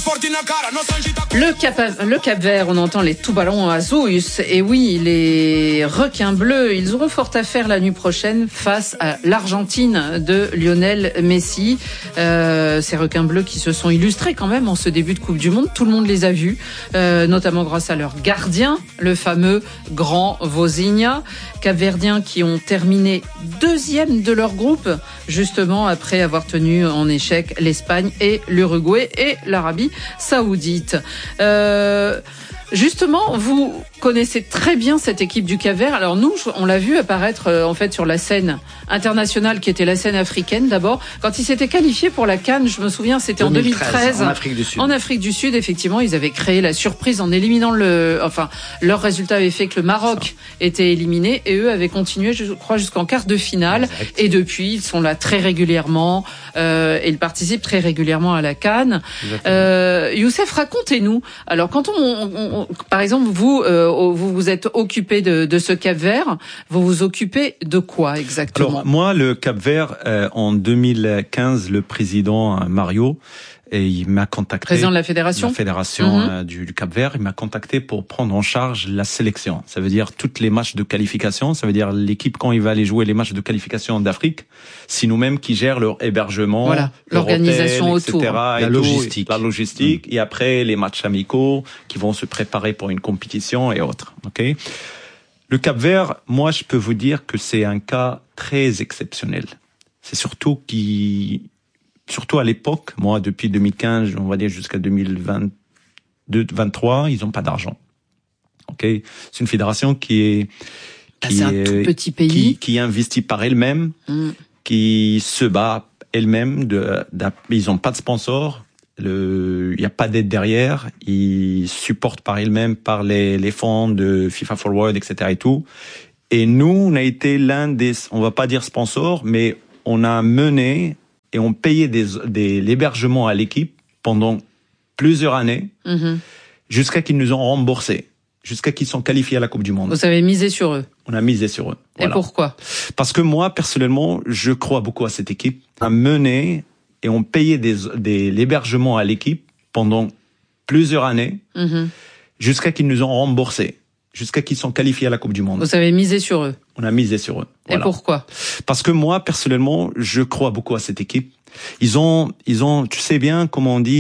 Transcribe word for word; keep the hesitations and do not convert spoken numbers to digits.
Le Cap, le Cap Vert, on entend les Tubarão Azuis. Et oui, les requins bleus, ils auront fort à faire la nuit prochaine face à l'Argentine de Lionel Messi. Euh, ces requins bleus qui se sont illustrés quand même en ce début de Coupe du Monde. Tout le monde les a vus, euh, notamment grâce à leur gardien, le fameux Grand Vozinha. Capverdiens qui ont terminé deuxième de leur groupe, justement après avoir tenu en échec l'Espagne et l'Uruguay et l'Arabie Saoudite. Euh, justement, vous connaissez très bien cette équipe du Cap-Vert. Alors nous, on l'a vu apparaître euh, en fait sur la scène internationale qui était la scène africaine d'abord. Quand ils s'étaient qualifiés pour la CAN, je me souviens, c'était en deux mille treize. En Afrique du Sud. En Afrique du Sud, effectivement, ils avaient créé la surprise en éliminant le... Enfin, leur résultat avait fait que le Maroc était éliminé et eux avaient continué, je crois, jusqu'en quart de finale. Exact. Et depuis, ils sont là très régulièrement euh, et ils participent très régulièrement à la CAN. Euh, Youssef, racontez-nous. Alors, quand on... on, on par exemple, vous... Euh, vous vous êtes occupé de, de ce Cap-Vert. Vous vous occupez de quoi exactement? Alors moi, le Cap-Vert, euh, en deux mille quinze, le président Mario, et il m'a contacté. Président de la fédération. La fédération mm-hmm. euh, du, du Cap-Vert, il m'a contacté pour prendre en charge la sélection. Ça veut dire toutes les matchs de qualification. Ça veut dire l'équipe quand il va aller jouer les matchs de qualification d'Afrique. C'est nous-mêmes qui gèrent leur hébergement, voilà, leur l'organisation hôtel, autour, et cetera, la et logistique, tout, la logistique, mmh. et après les matchs amicaux qui vont se préparer pour une compétition et autres. Ok. Le Cap-Vert, moi, je peux vous dire que c'est un cas très exceptionnel. C'est surtout qui Surtout à l'époque, moi, depuis deux mille quinze, on va dire jusqu'à deux mille vingt-deux, vingt-trois, ils n'ont pas d'argent. Ok, c'est une fédération qui est ah, qui c'est un est, tout petit pays qui, qui investit par elle-même, mm. qui se bat elle-même. De, de, ils n'ont pas de sponsor, il n'y a pas d'aide derrière. Ils supportent par elle-même par les, les fonds de FIFA Forward, et cetera et tout. Et nous, on a été l'un des, on va pas dire sponsors, mais on a mené et on payait des, des, l'hébergement à l'équipe pendant plusieurs années, mm-hmm. jusqu'à qu'ils nous ont remboursé, jusqu'à qu'ils sont qualifiés à la Coupe du Monde. Vous avez misé sur eux. On a misé sur eux. Voilà. Et pourquoi? Parce que moi, personnellement, je crois beaucoup à cette équipe. On a mené et on payait des, des, l'hébergement à l'équipe pendant plusieurs années, mm-hmm. jusqu'à qu'ils nous ont remboursé, jusqu'à qu'ils sont qualifiés à la Coupe du Monde. Vous avez misé sur eux. On a misé sur eux. Voilà. Et pourquoi? Parce que moi, personnellement, je crois beaucoup à cette équipe. Ils ont, ils ont, tu sais bien, comme on dit,